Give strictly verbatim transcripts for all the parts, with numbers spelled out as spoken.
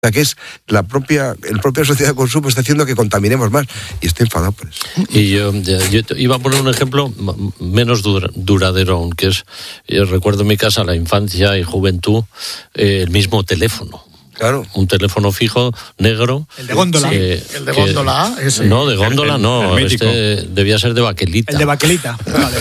O sea, que es la propia, el propia sociedad de consumo está haciendo que contaminemos más. Y estoy enfadado por eso. Y yo, yo iba a poner un ejemplo menos dura, duradero aún, que es, yo recuerdo en mi casa, la infancia y juventud, eh, el mismo teléfono. Claro. Un teléfono fijo, negro. El de góndola. Eh, el de que, góndola. Ese. No, de góndola el, no. el este debía ser de baquelita. El de baquelita. Vale.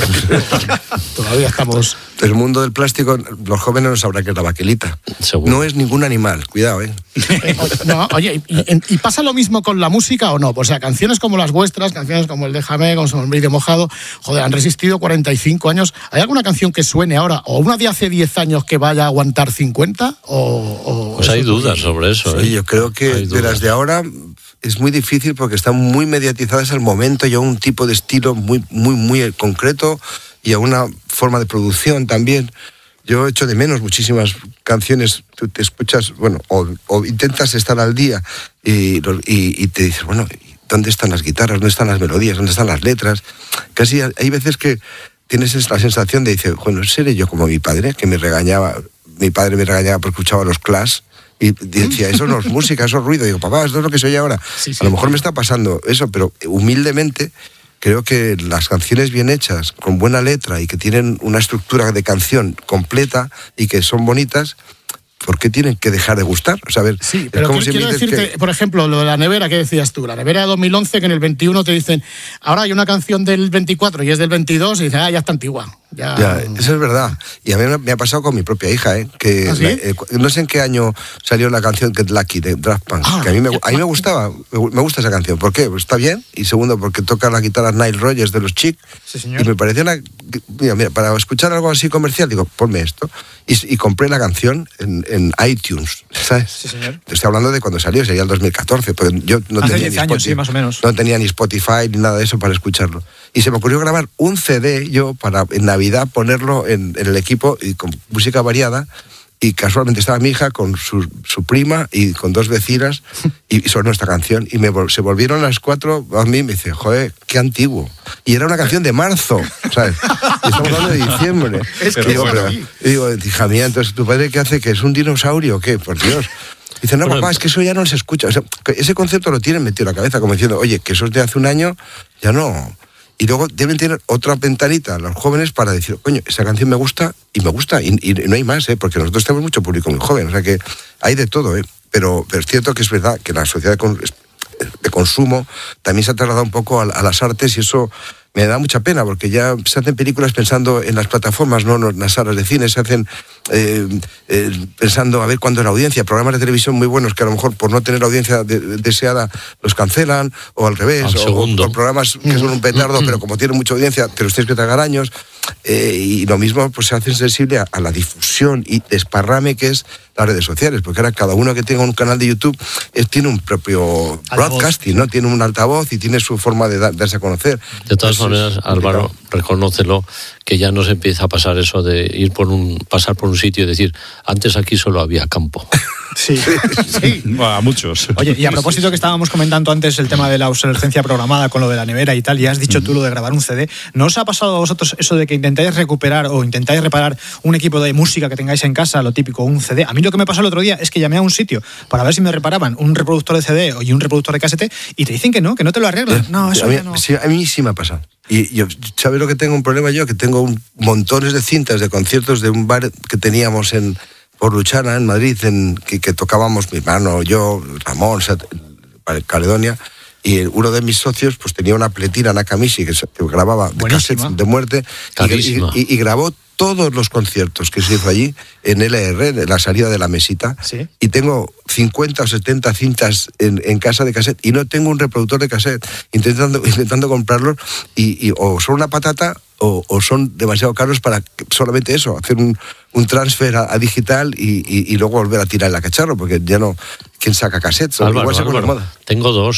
Todavía estamos... El mundo del plástico, los jóvenes no sabrán que es la baquelita. Seguro. No es ningún animal, cuidado, ¿eh? No, oye, ¿y, ¿y pasa lo mismo con la música o no? O sea, canciones como las vuestras, canciones como el Déjame, como el Vídeo Mojado, joder, han resistido cuarenta y cinco años. ¿Hay alguna canción que suene ahora, o una de hace diez años que vaya a aguantar cincuenta? O, o pues hay dudas sobre eso. Sí, ¿eh? yo creo que Hay de dudas. las de ahora es muy difícil porque están muy mediatizadas al momento y a un tipo de estilo muy, muy, muy concreto y a una forma de producción también. Yo echo de menos muchísimas canciones, tú te escuchas, bueno, o, o intentas estar al día y, y, y te dices, bueno, ¿dónde están las guitarras? ¿Dónde están las melodías? ¿Dónde están las letras? Casi hay veces que tienes la sensación de, dice, bueno, seré yo como mi padre, que me regañaba, mi padre me regañaba porque escuchaba los Clash, y decía, eso no es música, eso es ruido. Digo, papá, esto es lo que se oye ahora. Sí, sí. A lo mejor me está pasando eso, pero humildemente creo que las canciones bien hechas, con buena letra y que tienen una estructura de canción completa y que son bonitas, ¿por qué tienen que dejar de gustar? O sea, a ver, Sí, es pero como quiero, si me quiero dices decirte, que- por ejemplo, lo de la nevera que decías tú, la nevera de dos mil once, que en el veintiuno te dicen, ahora hay una canción del veinticuatro y es del veintidós, y dicen, ah, ya está antigua. Ya... Ya, eso es verdad. Y a mí me ha pasado con mi propia hija, ¿eh? Que ¿Ah, sí? la- eh, no sé en qué año salió la canción Get Lucky de Daft Punk, Ah, que a mí me, Get a mí me Lucky. gustaba, me gusta esa canción. ¿Por qué? Pues está bien. Y segundo, porque toca la guitarra Nile Rodgers de los Chic. Sí, señor. Y me pareció una... Mira, mira, para escuchar algo así comercial, digo, ponme esto. Y, y compré la canción en, en iTunes, ¿sabes? Sí, señor. Te estoy hablando de cuando salió, sería el dos mil catorce, porque yo no Hace tenía diez ni años, Spotify, sí, más o menos. no tenía ni Spotify ni nada de eso para escucharlo. Y se me ocurrió grabar un C D yo para en Navidad ponerlo en, en el equipo y con música variada. Y casualmente estaba mi hija con su, su prima y con dos vecinas y sonó esta canción. Y me, vol- se volvieron las cuatro a mí y me dice, joder, qué antiguo. Y era una canción de marzo, ¿sabes? Y estamos hablando de diciembre. Es que y digo, bueno, pero- sí. y digo, hija mía, entonces ¿tu padre qué hace? ¿Que es un dinosaurio o qué? Por Dios. Dice, no, Bueno, papá, es que eso ya no se escucha. O sea, que ese concepto lo tienen metido en la cabeza, como diciendo, oye, que eso es de hace un año, ya no. Y luego deben tener otra ventanita los jóvenes para decir, coño, esa canción me gusta y me gusta. Y, y no hay más, ¿eh? Porque nosotros tenemos mucho público muy joven. O sea que hay de todo, ¿eh? Pero, pero es cierto que es verdad que la sociedad de, con- de consumo también se ha trasladado un poco a, a las artes y eso me da mucha pena porque ya se hacen películas pensando en las plataformas, no en las salas de cine, se hacen eh, eh, pensando a ver cuándo es la audiencia, programas de televisión muy buenos que a lo mejor por no tener la audiencia de- deseada los cancelan o al revés, Al o, segundo. o programas que son un petardo pero como tienen mucha audiencia te los tienes que tragar años eh, y lo mismo pues se hace sensible a, a la difusión y desparrame que es las redes sociales, porque ahora cada uno que tenga un canal de YouTube eh, tiene un propio Altavoz. broadcasting, ¿no? Tiene un altavoz y tiene su forma de da- darse a conocer. De todas Eso es maneras, Álvaro, complicado. reconócelo, que ya no se empieza a pasar eso de ir por un, pasar por un sitio y decir, antes aquí solo había campo. Sí, sí. Bueno, a muchos. Oye, y a propósito que estábamos comentando antes el tema de la obsolescencia programada con lo de la nevera y tal, y has dicho tú lo de grabar un C D, ¿no os ha pasado a vosotros eso de que intentáis recuperar o intentáis reparar un equipo de música que tengáis en casa, lo típico, un C D? A mí lo que me pasó el otro día es que llamé a un sitio para ver si me reparaban un reproductor de C D y un reproductor de casete y te dicen que no, que no te lo arreglan. No, eso a, mí, ya no. sí, a mí sí me ha pasado. Y yo, ¿sabes lo que tengo un problema yo? Que tengo un, montones de cintas de conciertos de un bar que teníamos en por Luchana, en Madrid, en, que, que tocábamos mi hermano, yo, Ramón, Sat- Caledonia, y el- uno de mis socios pues tenía una pletina Nakamichi que, se- que grababa de Buenísima. cassettes de muerte y, Carísima. y- y grabó todos los conciertos que se hizo allí en L R, en la salida de la mesita. Sí. Y tengo cincuenta o setenta cintas en, en casa de cassette y no tengo un reproductor de cassette, intentando, intentando comprarlos y, y o son una patata o, o son demasiado caros para que- solamente eso, hacer un, un transfer a, a digital y, y- y luego volver a tirar la cacharro, porque ya no, ¿quién saca cassettes? O Álvaro, igual se pone de Álvaro, moda. tengo dos.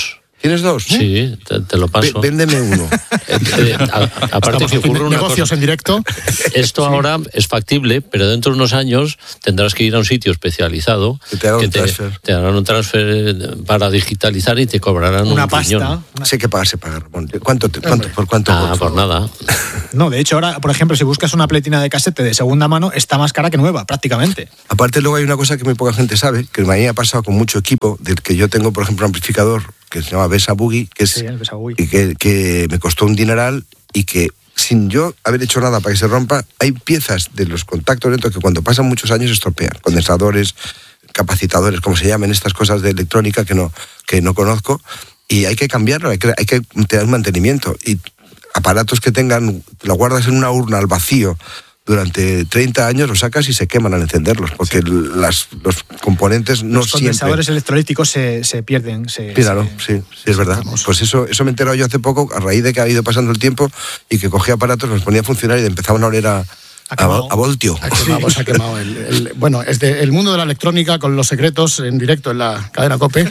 ¿Tienes dos? Sí, te, te lo paso. V- véndeme uno. Eh, eh, a, aparte que ocurre una negocios cosa. en directo. Esto sí. Ahora es factible, pero dentro de unos años tendrás que ir a un sitio especializado que te hagan que un te, transfer. Te harán un transfer para digitalizar y te cobrarán una un pasta. riñón. Sé que pagarse pagar. ¿Cuánto, te, cuánto, ¿Por cuánto? Ah, por, por nada. No, de hecho ahora, por ejemplo, si buscas una pletina de casete de segunda mano, está más cara que nueva, prácticamente. Aparte luego hay una cosa que muy poca gente sabe, que me ha pasado con mucho equipo, del que yo tengo, por ejemplo, un amplificador que se llama Besa Boogie, que, es, sí, el Besa Boogie. y que, que me costó un dineral y que sin yo haber hecho nada para que se rompa, hay piezas de los contactos dentro que cuando pasan muchos años se estropean. Condensadores, capacitadores, como se llaman, estas cosas de electrónica que no, que no conozco, y hay que cambiarlo, hay que, hay que tener mantenimiento. Y aparatos que tengan, lo guardas en una urna al vacío durante treinta años, los sacas y se queman al encenderlos, porque sí. las, los componentes no los siempre... Los condensadores electrolíticos se, se pierden. Se, Míralo, se... sí, sí, es verdad. Vamos. Pues eso, eso me he enterado yo hace poco, a raíz de que ha ido pasando el tiempo y que cogía aparatos, los ponía a funcionar y empezaban a oler a, a, a voltio. Ha quemado, sí. ha quemado el, el, bueno, es de, el mundo de la electrónica con los secretos en directo en la cadena COPE.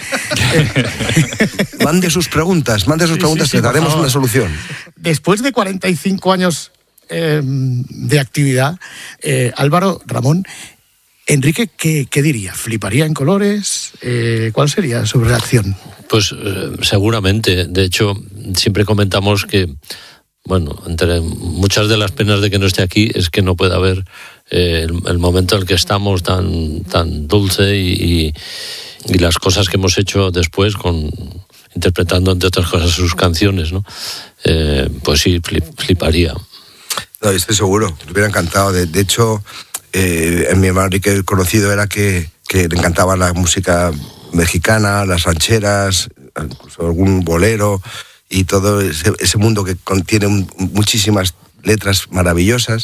Mande sus preguntas, mande sus sí, preguntas, sí, sí, que daremos una solución. Después de cuarenta y cinco años eh, de actividad, eh, Álvaro, Ramón, Enrique, ¿qué, qué diría? ¿Fliparía en colores? Eh, ¿Cuál sería su reacción? Pues eh, seguramente. De hecho, siempre comentamos que, bueno, entre muchas de las penas de que no esté aquí es que no puede haber eh, el, el momento en el que estamos tan, tan dulce y, y, y las cosas que hemos hecho después con interpretando entre otras cosas sus canciones, ¿no? Eh, pues sí, flip, fliparía. No, estoy seguro, me hubiera encantado. De, de hecho, eh, en mi hermano Enrique el conocido era que, que le encantaba la música mexicana, las rancheras, incluso algún bolero y todo ese, ese mundo que contiene un, muchísimas letras maravillosas.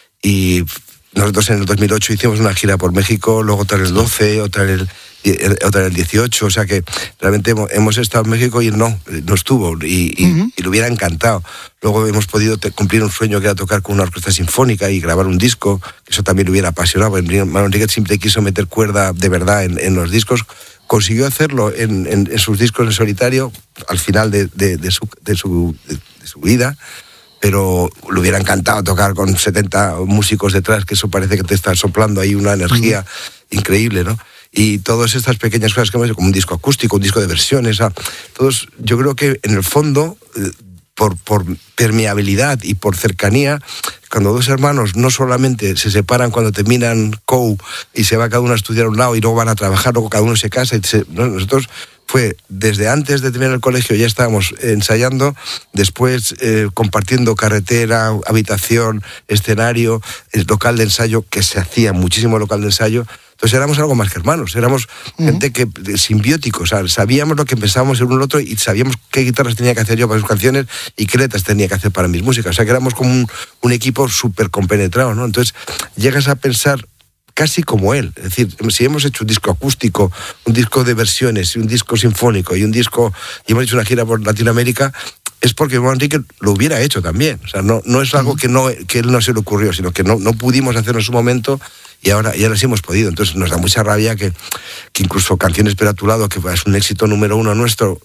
Y nosotros en el dos mil ocho hicimos una gira por México, luego otra en el doce, otra en el, otra en el dieciocho, o sea que realmente hemos, hemos estado en México y no, no estuvo, y, y, uh-huh. y le hubiera encantado. Luego hemos podido te, cumplir un sueño que era tocar con una orquesta sinfónica y grabar un disco, que eso también le hubiera apasionado. Manuel Enrique siempre quiso meter cuerda de verdad en, en los discos, consiguió hacerlo en, en, en sus discos en solitario al final de, de, de, su, de, su, de, de su vida, pero le hubiera encantado tocar con setenta músicos detrás, que eso parece que te está soplando ahí una energía uh-huh. increíble, ¿no? Y todas estas pequeñas cosas que hemos hecho, como un disco acústico, un disco de versiones, ¿sabes? Todos, yo creo que en el fondo, eh, por, por permeabilidad y por cercanía, cuando dos hermanos no solamente se separan cuando terminan C O U y se va cada uno a estudiar a un lado y luego van a trabajar, luego cada uno se casa, y se, ¿no? Nosotros fue desde antes de terminar el colegio ya estábamos ensayando, después eh, compartiendo carretera, habitación, escenario, el local de ensayo, que se hacía muchísimo local de ensayo. Entonces éramos algo más que hermanos, éramos uh-huh. gente que simbióticos, o sea, sabíamos lo que pensábamos el uno el otro y sabíamos qué guitarras tenía que hacer yo para sus canciones y qué letras tenía que hacer para mis músicas. O sea, que éramos como un, un equipo súper compenetrado, ¿no? Entonces llegas a pensar casi como él. Es decir, si hemos hecho un disco acústico, un disco de versiones, un disco sinfónico y un disco, y hemos hecho una gira por Latinoamérica, es porque Juan Enrique lo hubiera hecho también. O sea, no, no es algo que, no, que él no se le ocurrió, sino que no, no pudimos hacerlo en su momento y ahora ya sí hemos podido. Entonces nos da mucha rabia que, que incluso Canciones pero a tu lado, que es un éxito número uno nuestro,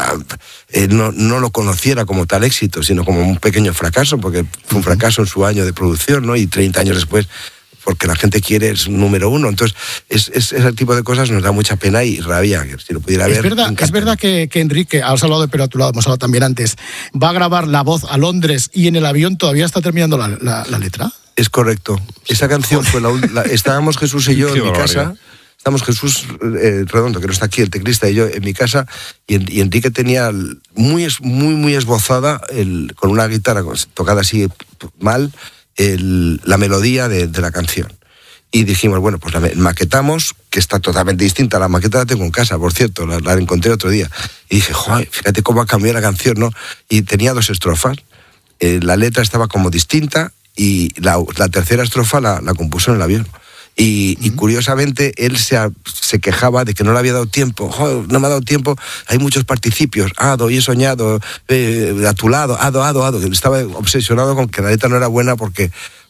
eh, no, no lo conociera como tal éxito, sino como un pequeño fracaso, porque fue un fracaso en su año de producción, ¿no? Y treinta años después, porque la gente quiere es número uno. Entonces, es, es, ese tipo de cosas nos da mucha pena y rabia, que si lo pudiera ver. Es verdad, es verdad que, que Enrique, has hablado de Pero a tu lado, hemos hablado también antes, va a grabar La Voz a Londres y en el avión todavía está terminando la, la, la letra. Es correcto. Esa canción fue la, la estábamos Jesús y yo en mi casa. Estamos Jesús eh, Redondo, que no está aquí, el teclista, y yo en mi casa, y, y Enrique tenía muy, muy, muy esbozada, el, con una guitarra tocada así mal, el, la melodía de, de la canción. Y dijimos, bueno, pues la maquetamos, que está totalmente distinta. La maqueta la tengo en casa, por cierto, la, la encontré otro día. Y dije, joder, fíjate cómo ha cambiado la canción, ¿no? Y tenía dos estrofas. Eh, la letra estaba como distinta y la, la tercera estrofa la, la compuso en el avión. Y, uh-huh. y curiosamente él se, se quejaba de que no le había dado tiempo. Joder, no me ha dado tiempo, hay muchos participios. Ado, y he soñado, eh, a tu lado, ado, ado, ado. Estaba obsesionado con que la letra no era buena porque,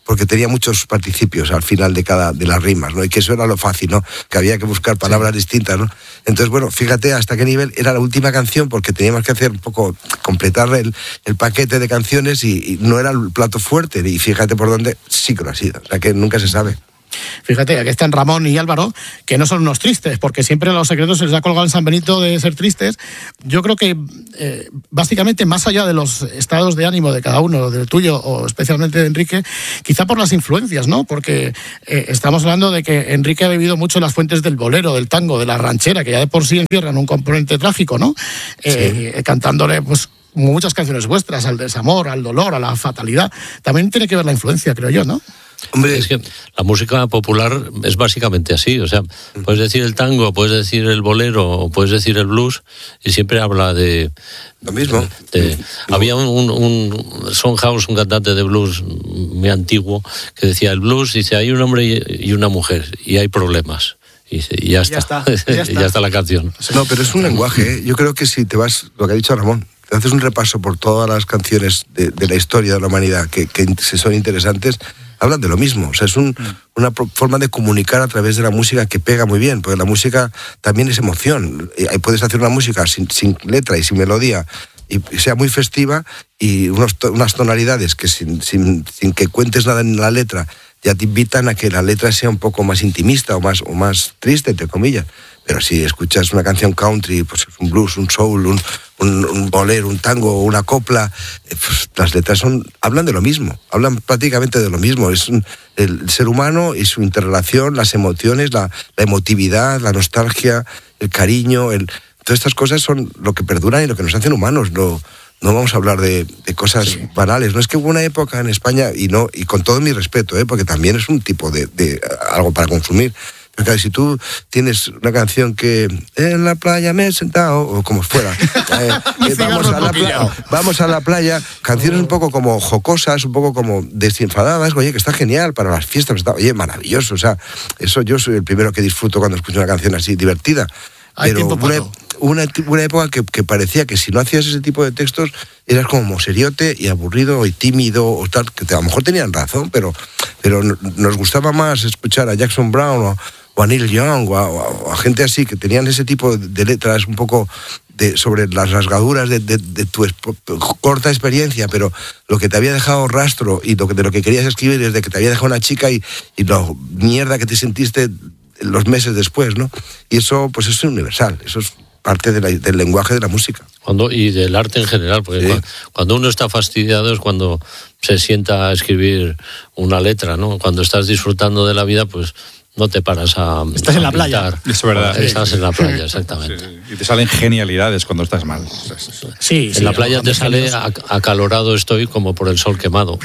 porque tenía muchos participios al final de cada de las rimas, ¿no? Y que eso era lo fácil, ¿no? Que había que buscar palabras sí. distintas, ¿no? Entonces, bueno, fíjate hasta qué nivel era la última canción, porque teníamos que hacer un poco, completar el, el paquete de canciones y, y no era el plato fuerte, y fíjate por dónde sí que lo ha sido, o sea que nunca se sabe. Fíjate, aquí están Ramón y Álvaro, que no son unos tristes, porque siempre a Los Secretos se les ha colgado en San Benito de ser tristes. Yo creo que, eh, básicamente, más allá de los estados de ánimo de cada uno, del tuyo o especialmente de Enrique, quizá por las influencias, ¿no? Porque eh, estamos hablando de que Enrique ha bebido mucho las fuentes del bolero, del tango, de la ranchera, que ya de por sí encierran un componente trágico, ¿no? Eh, sí. Cantándole, pues, muchas canciones vuestras, al desamor, al dolor, a la fatalidad. También tiene que ver la influencia, creo yo, ¿no? Hombre, es que la música popular es básicamente así, o sea, puedes decir el tango, puedes decir el bolero, o puedes decir el blues, y siempre habla de... Lo mismo. De, de, había un, un Son House, un cantante de blues muy antiguo, que decía, el blues, dice, hay un hombre y una mujer, y hay problemas. Y, y ya, está. Ya, está, ya, está. ya está la canción. No, pero es un lenguaje, ¿eh? Yo creo que si te vas, lo que ha dicho Ramón, te haces un repaso por todas las canciones de, de la historia de la humanidad que, que son interesantes, hablan de lo mismo. O sea, es un, una forma de comunicar a través de la música que pega muy bien, porque la música también es emoción. Ahí puedes hacer una música sin, sin letra y sin melodía, y sea muy festiva, y unos, unas tonalidades que sin, sin, sin que cuentes nada en la letra, ya te invitan a que la letra sea un poco más intimista o más, o más triste, entre comillas. Pero si escuchas una canción country, pues un blues, un soul, un, un, un bolero, un tango, una copla, pues las letras son, hablan de lo mismo, hablan prácticamente de lo mismo. Es un, el ser humano y su interrelación, las emociones, la, la emotividad, la nostalgia, el cariño, el, todas estas cosas son lo que perduran y lo que nos hacen humanos. No, no vamos a hablar de, de cosas sí. banales. No es que hubo una época en España, y no, y con todo mi respeto, ¿eh? Porque también es un tipo de, de algo para consumir. Porque si tú tienes una canción que en la playa me he sentado, o como fuera, eh, eh, vamos, a la playa, vamos a la playa, canciones un poco como jocosas, un poco como desenfadadas, oye, que está genial para las fiestas, está, oye, maravilloso, o sea, eso yo soy el primero que disfruto cuando escucho una canción así, divertida. Pero una, una, una época que, que parecía que si no hacías ese tipo de textos eras como seriote y aburrido y tímido o tal, que a lo mejor tenían razón, pero, pero nos gustaba más escuchar a Jackson Brown o o a Neil Young, o a, o a gente así, que tenían ese tipo de letras un poco de, sobre las rasgaduras de, de, de tu esp- corta experiencia, pero lo que te había dejado rastro y lo que, de lo que querías escribir es de que te había dejado una chica y, y lo mierda que te sentiste los meses después, ¿no? Y eso, pues eso es universal, eso es parte de la, del lenguaje de la música. Cuando, y del arte en general, porque sí. cuando, cuando uno está fastidiado es cuando se sienta a escribir una letra, ¿no? Cuando estás disfrutando de la vida, pues no te paras a... Estás a en la pintar. playa. Es verdad. Estás sí. en la playa, exactamente. Sí, sí. Y te salen genialidades cuando estás mal. Sí, en sí, la playa no, te sale acalorado estoy como por el sol quemado.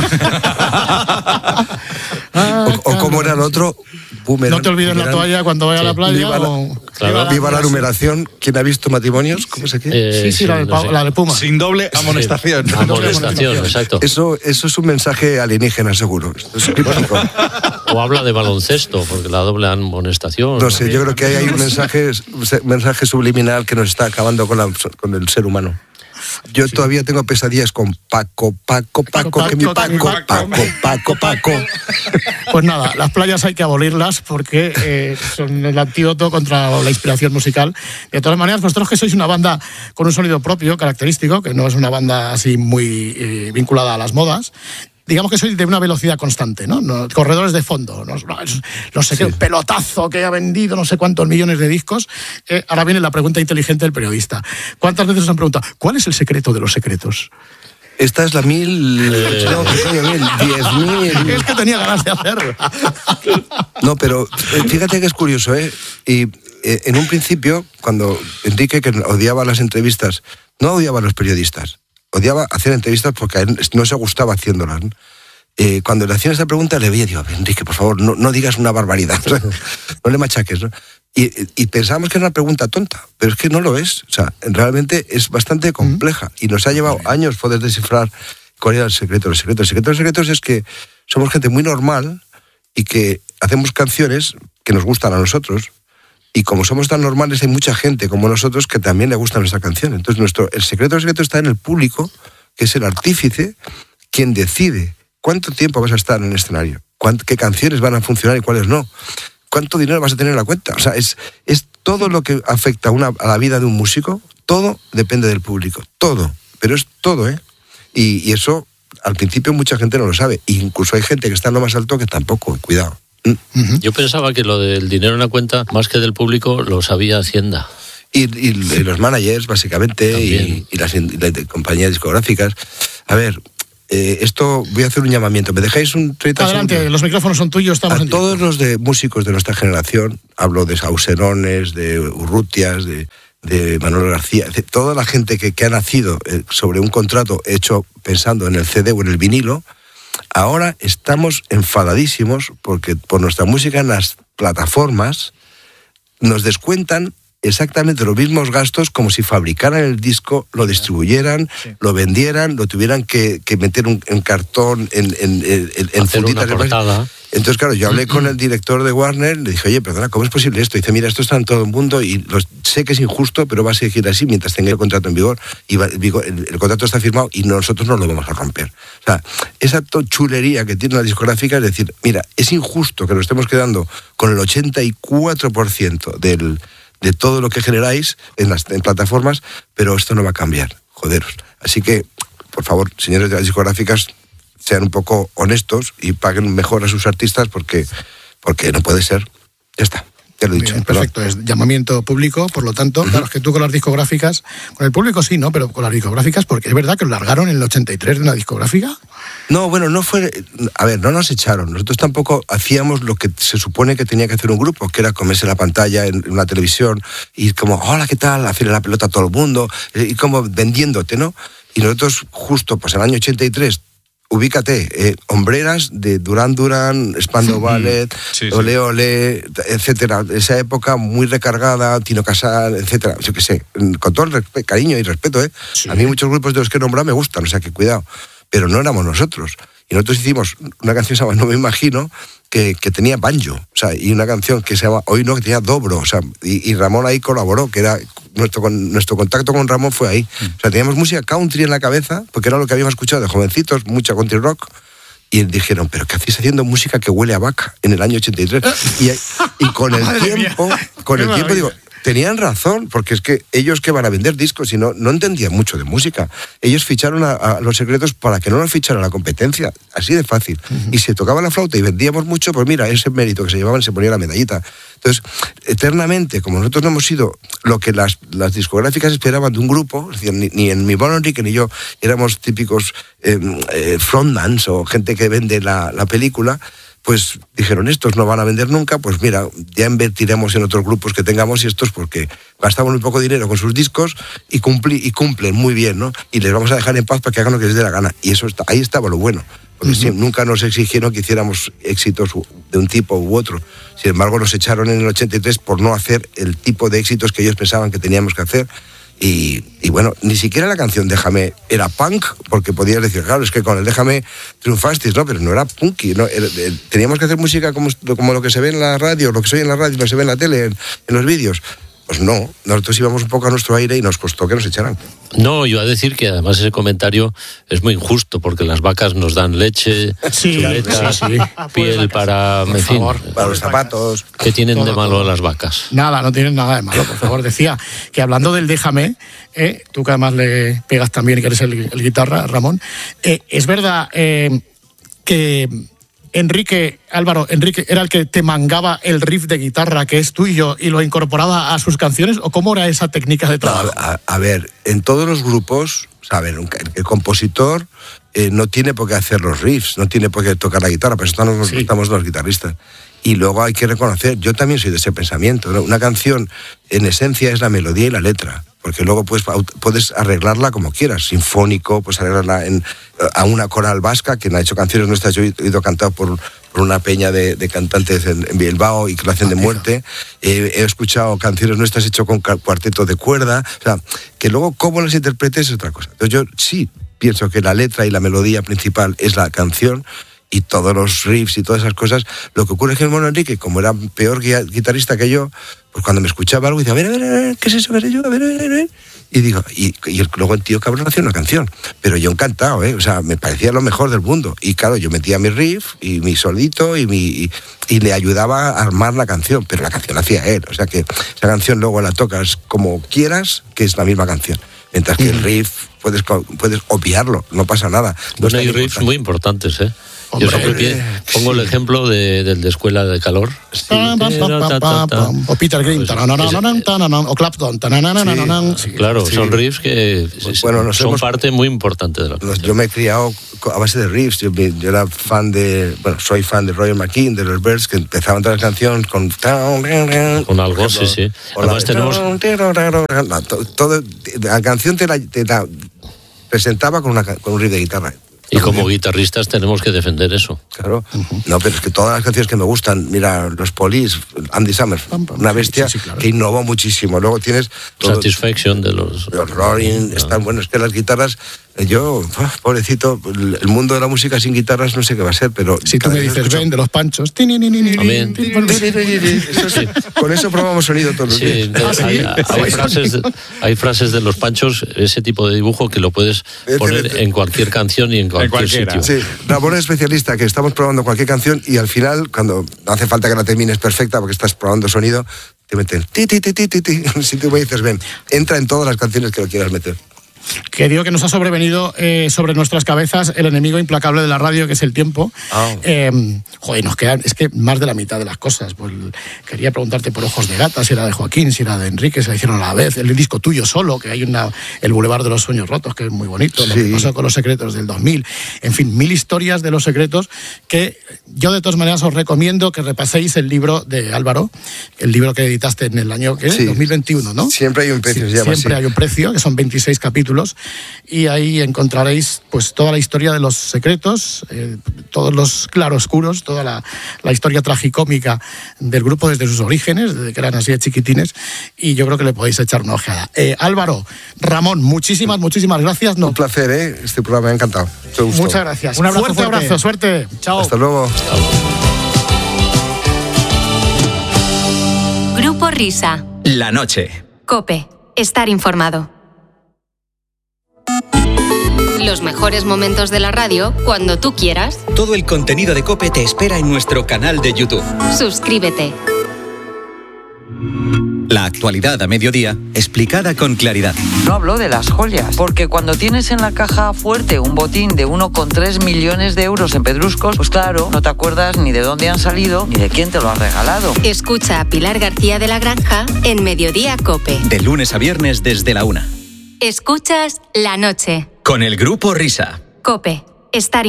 o, o como era el otro... Boomerang, no te olvides boomerang. La toalla cuando vaya sí. a la playa. Viva la, o... claro, viva la numeración. ¿Quién ha visto matrimonios? ¿Cómo se quiere? Eh, sí, sí, sí, la de, no sé. la de Puma. Sin doble amonestación. Sí. Amonestación, exacto. Eso, eso es un mensaje alienígena, seguro. Es o habla de baloncesto, porque la doble amonestación. No sé, yo creo que hay un mensaje, un mensaje subliminal que nos está acabando con, la, con el ser humano. Yo sí. todavía tengo pesadillas con Paco, Paco, Paco, Paco que mi Paco, Paco, Paco, Paco, Paco. Pues nada, las playas hay que abolirlas porque eh, son el antídoto contra la inspiración musical. De todas maneras, vosotros que sois una banda con un sonido propio, característico, que no es una banda así muy eh, vinculada a las modas, digamos que sois de una velocidad constante, ¿no? no corredores de fondo, no, no, no sé qué, sí. pelotazo que ha vendido no sé cuántos millones de discos. Eh, ahora viene la pregunta inteligente del periodista. ¿Cuántas veces os han preguntado cuál es el secreto de los secretos? Esta es la mil... Eh, no, ¿qué coño, mil? Diez mil... Es que tenía ganas de hacerlo. No, pero fíjate que es curioso, ¿eh? Y eh, en un principio, cuando Enrique, que odiaba las entrevistas, no odiaba a los periodistas, odiaba hacer entrevistas porque a él no se gustaba haciéndolas, ¿no? Eh, cuando le hacían esta pregunta le veía y digo, Enrique, por favor, no, no digas una barbaridad, no le machaques, ¿no? Y, y pensábamos que era una pregunta tonta, pero es que no lo es. O sea, realmente es bastante compleja y nos ha llevado años poder descifrar cuál era el secreto. El secreto, el secreto de los secretos es que somos gente muy normal y que hacemos canciones que nos gustan a nosotros. Y como somos tan normales, hay mucha gente como nosotros que también le gusta nuestra canción. Entonces, nuestro, el secreto del secreto está en el público, que es el artífice, quien decide ¿cuánto tiempo vas a estar en el escenario? ¿Qué canciones van a funcionar y cuáles no? ¿Cuánto dinero vas a tener en la cuenta? O sea, es, es todo lo que afecta a, una, a la vida de un músico, todo depende del público, todo, pero es todo, ¿eh? Y, y eso, al principio mucha gente no lo sabe, e incluso hay gente que está en lo más alto que tampoco, cuidado. Uh-huh. Yo pensaba que lo del dinero en la cuenta, más que del público, lo sabía Hacienda. Y, y, y los managers, básicamente, y, y las, las compañías discográficas. A ver, eh, esto, voy a hacer un llamamiento. ¿Me dejáis un treinta Adelante, segundos? Los micrófonos son tuyos, estamos a en todos directo. los de músicos de nuestra generación, hablo de Sauserones, de Urrutias, de, de Manuel García, de toda la gente que, que ha nacido eh, sobre un contrato hecho pensando en el C D o en el vinilo. Ahora estamos enfadadísimos porque por nuestra música en las plataformas nos descuentan exactamente los mismos gastos como si fabricaran el disco, lo distribuyeran, sí. lo vendieran, lo tuvieran que, que meter un, en cartón, en, en, en, en funditas. Entonces, claro, yo hablé con el director de Warner, le dije, oye, perdona, ¿cómo es posible esto? Y dice, mira, esto está en todo el mundo y lo, sé que es injusto, pero va a seguir así mientras tenga el contrato en vigor. Y va, el, el contrato está firmado y nosotros no lo vamos a romper. O sea, esa chulería que tiene la discográfica es decir, mira, es injusto que nos estemos quedando con el ochenta y cuatro por ciento del, de todo lo que generáis en las en plataformas, pero esto no va a cambiar, joderos. Así que, por favor, señores de las discográficas, sean un poco honestos y paguen mejor a sus artistas porque, porque no puede ser. Ya está, ya lo he dicho. Bien, perfecto, es llamamiento público, por lo tanto, uh-huh. claro, es que tú con las discográficas, con el público sí, ¿no? Pero con las discográficas, porque es verdad que lo largaron en el ochenta y tres de una discográfica. No, bueno, no fue... A ver, no nos echaron. Nosotros tampoco hacíamos lo que se supone que tenía que hacer un grupo, que era comerse la pantalla en una televisión y como, hola, ¿qué tal? Hacerle la pelota a todo el mundo y como vendiéndote, ¿no? Y nosotros justo, pues en el año ochenta y tres... ubícate, eh, hombreras de Duran Duran, Spandau Ballet, sí, sí. Ole Ole, etcétera. Esa época muy recargada, Tino Casal, etcétera. Yo qué sé, con todo el respeto, cariño y respeto, ¿eh? Sí. A mí muchos grupos de los que he nombrado me gustan, o sea que cuidado. Pero no éramos nosotros. Y nosotros hicimos una canción que se llama No me imagino, que, que tenía banjo, o sea, y una canción que se llama Hoy no, que tenía dobro, o sea, y, y Ramón ahí colaboró, que era nuestro, nuestro contacto con Ramón fue ahí. Mm. O sea, teníamos música country en la cabeza, porque era lo que habíamos escuchado de jovencitos, mucha country rock, y dijeron, pero ¿qué hacéis haciendo música que huele a vaca en el año ochenta y tres? Y, y con el tiempo, con el tiempo digo, tenían razón, porque es que ellos que van a vender discos y no, no entendían mucho de música. Ellos ficharon a, a Los Secretos para que no nos fichara la competencia, así de fácil. Uh-huh. Y si tocaba la flauta y vendíamos mucho, pues mira, ese mérito que se llevaban se ponía la medallita. Entonces, eternamente, como nosotros no hemos sido lo que las, las discográficas esperaban de un grupo, es decir, ni, ni en mi Bono Enrique ni yo éramos típicos eh, eh, frontmans o gente que vende la, la película, pues dijeron, estos no van a vender nunca, pues mira, ya invertiremos en otros grupos que tengamos y estos porque gastamos muy poco dinero con sus discos y, cumpli, y cumplen muy bien, ¿no? Y les vamos a dejar en paz para que hagan lo que les dé la gana. Y eso está, ahí estaba lo bueno. Porque uh-huh. sí, nunca nos exigieron que hiciéramos éxitos de un tipo u otro. Sin embargo, nos echaron en el ochenta y tres por no hacer el tipo de éxitos que ellos pensaban que teníamos que hacer. Y, y bueno, ni siquiera la canción Déjame era punk, porque podías decir, claro, es que con el Déjame triunfasteis, ¿no? Pero no era punky, ¿no? Era, era, teníamos que hacer música como, como lo que se ve en la radio, lo que se oye en la radio, lo que se ve en la tele, en, en los vídeos. Pues no, nosotros íbamos un poco a nuestro aire y nos costó que nos echaran. No, yo a decir que además ese comentario es muy injusto, porque las vacas nos dan leche, sí, chuletas, sí, sí. piel para, en fin, favor, para los zapatos. ¿Qué tienen todo, de malo todo. las vacas? Nada, no tienen nada de malo, por favor. Decía que hablando del Déjame, eh, tú que además le pegas también y que eres el, el guitarra, Ramón, eh, es verdad eh, que Enrique, Álvaro, Enrique era el que te mangaba el riff de guitarra que es tuyo y lo incorporaba a sus canciones, ¿o cómo era esa técnica de trabajo? No, a, a ver, en todos los grupos, a ver, el, el compositor eh, no tiene por qué hacer los riffs, no tiene por qué tocar la guitarra, pero estamos, sí. estamos los guitarristas. Y luego hay que reconocer, yo también soy de ese pensamiento, ¿no? Una canción en esencia es la melodía y la letra, porque luego puedes, puedes arreglarla como quieras, sinfónico, puedes arreglarla en, a una coral vasca, que ha hecho canciones nuestras, yo he oído cantado por, por una peña de, de cantantes en, en Bilbao y que lo hacen de muerte, eh, he escuchado canciones nuestras hechas con cuarteto de cuerda, o sea, que luego cómo las interpretes es otra cosa. Entonces yo sí pienso que la letra y la melodía principal es la canción, y todos los riffs y todas esas cosas. Lo que ocurre es que el Mono Enrique, como era peor guitarrista que yo, pues cuando me escuchaba algo, decía, a ver, a ver, a ver, ¿qué es eso? A ver, yo, a ver, a ver, a ver. Y digo, y, y el, luego el tío cabrón hacía una canción, pero yo encantado, ¿eh? O sea, me parecía lo mejor del mundo. Y claro, yo metía mi riff y mi solito y, mi, y, y le ayudaba a armar la canción, pero la canción la hacía él. O sea que esa canción luego la tocas como quieras, que es la misma canción. Mientras que el riff puedes, puedes obviarlo, no pasa nada. No bueno, hay riffs importante. Muy importantes, ¿eh? Yo siempre pongo el ejemplo de, del de Escuela de Calor. Sí. O Peter Green, o Clapton. Claro, son riffs que bueno, son hemos, parte muy importante de la canción. Yo me he criado a base de riffs. Yo, yo era fan de, bueno, soy fan de Roger McKean, de los Birds, que empezaban todas las canciones con... Con algo, sí, sí. Además tenemos... Todo, la canción te la, te la presentaba con, una, con un riff de guitarra. Y como guitarristas tenemos que defender eso. Claro. Uh-huh. No, pero es que todas las canciones que me gustan, mira, los Police, Andy Summers, una bestia sí, sí, claro. que innovó muchísimo. Luego tienes... Todo, Satisfaction de los... Los Rolling, no. Están buenos. Es que las guitarras... Yo, pobrecito, el mundo de la música sin guitarras no sé qué va a ser, pero... Si tú me dices, ven, de los Panchos... También. Sí. Con eso probamos sonido todos los días. Sí, hay, hay, frases, hay frases de los Panchos, ese tipo de dibujo que lo puedes poner en cualquier canción y en cualquier en sitio. Sí, Ramón es especialista, que estamos probando cualquier canción y al final, cuando no hace falta que la termines perfecta porque estás probando sonido, te meten ti, ti, ti, ti, ti, ti. Si tú me dices, ven, entra en todas las canciones que lo quieras meter. Que digo que nos ha sobrevenido eh, sobre nuestras cabezas el enemigo implacable de la radio, que es el tiempo. Oh. Eh, joder, nos quedan, es que más de la mitad de las cosas. Pues quería preguntarte por Ojos de Gata, si era de Joaquín, si era de Enrique, se la hicieron a la vez. El disco tuyo solo, que hay una, el Boulevard de los Sueños Rotos, que es muy bonito. Sí. Lo que pasó con Los Secretos del dos mil. En fin, mil historias de Los Secretos que yo de todas maneras os recomiendo que repaséis el libro de Álvaro, el libro que editaste en el año ¿qué? Sí. dos mil veintiuno, ¿no? Siempre hay un precio, sí, se llama Siempre así. hay un precio, que son veintiséis capítulos. Y ahí encontraréis pues toda la historia de Los Secretos, eh, todos los claroscuros, toda la, la historia tragicómica del grupo desde sus orígenes, desde que eran así de chiquitines, y yo creo que le podéis echar una ojeada. Eh, Álvaro, Ramón, muchísimas, muchísimas gracias. No. Un placer, ¿eh? Este programa me ha encantado. Muchas gracias. Un abrazo fuerte, fuerte abrazo, suerte. Chao. Hasta luego. Chao. Grupo Risa. La noche. COPE. Estar informado. Los mejores momentos de la radio cuando tú quieras. Todo el contenido de COPE te espera en nuestro canal de YouTube. Suscríbete. La actualidad a mediodía, explicada con claridad. No hablo de las joyas, porque cuando tienes en la caja fuerte un botín de uno coma tres millones de euros en pedruscos, pues claro, no te acuerdas ni de dónde han salido ni de quién te lo ha regalado. Escucha a Pilar García de la Granja en Mediodía COPE. De lunes a viernes desde la una. Escuchas La Noche. Con el Grupo Risa. COPE. Estar